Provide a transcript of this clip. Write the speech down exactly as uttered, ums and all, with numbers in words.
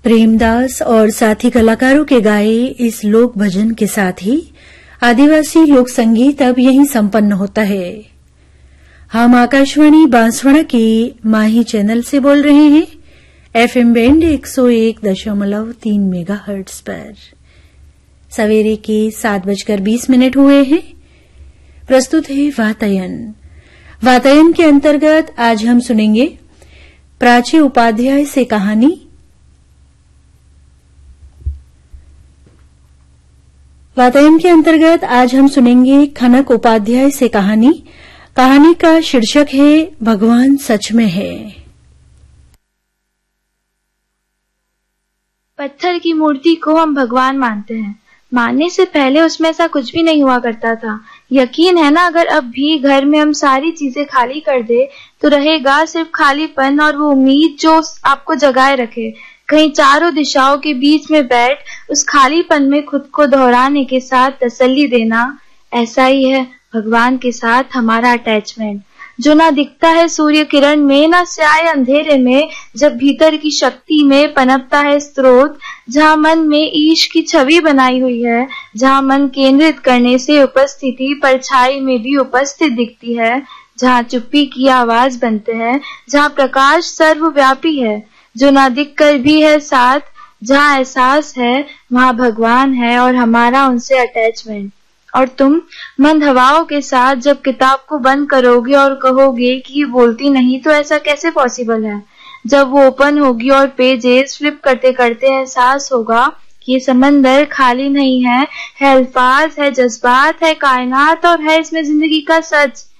प्रेमदास और साथी कलाकारों के गाए इस लोक भजन के साथ ही आदिवासी लोक संगीत अब यहीं संपन्न होता है। हम आकाशवाणी बांसवाड़ा के माही चैनल से बोल रहे हैं, एफएम बैंड एक सौ एक दशमलव तीन मेगा हर्ट्ज पर। सवेरे के सात बजकर बीस मिनट हुए हैं। प्रस्तुत है वातायन। वातायन के अंतर्गत आज हम सुनेंगे प्राची उपाध्याय से कहानी, वातायन के अंतर्गत आज हम सुनेंगे खनक उपाध्याय से कहानी। कहानी का शीर्षक है भगवान सच में है। पत्थर की मूर्ति को हम भगवान मानते हैं। मानने से पहले उसमें ऐसा कुछ भी नहीं हुआ करता था। यकीन है ना, अगर अब भी घर में हम सारी चीजें खाली कर दे तो रहेगा सिर्फ खालीपन और वो उम्मीद जो आपको जगाए रखे। कहीं चारों दिशाओं के बीच में बैठ उस खालीपन में खुद को दोहराने के साथ तसल्ली देना। ऐसा ही है भगवान के साथ हमारा अटैचमेंट, जो ना दिखता है सूर्य किरण में, ना स्याय अंधेरे में, जब भीतर की शक्ति में पनपता है स्रोत, जहाँ मन में ईश की छवि बनाई हुई है, जहाँ मन केंद्रित करने से उपस्थिति परछाई में भी उपस्थित दिखती है, जहाँ चुप्पी की आवाज बनते हैं, जहाँ प्रकाश सर्वव्यापी है, जो ना दिख कर भी है साथ, जहाँ एहसास है वहाँ भगवान है और हमारा उनसे अटैचमेंट। और तुम मंद हवाओं के साथ जब किताब को बंद करोगे और कहोगे कि ये बोलती नहीं, तो ऐसा कैसे पॉसिबल है? जब वो ओपन होगी और पेजेस फ्लिप करते करते एहसास होगा कि ये समंदर खाली नहीं है, है अल्फाज, है जज्बात, है कायनात और है इसमें जिंदगी का सच।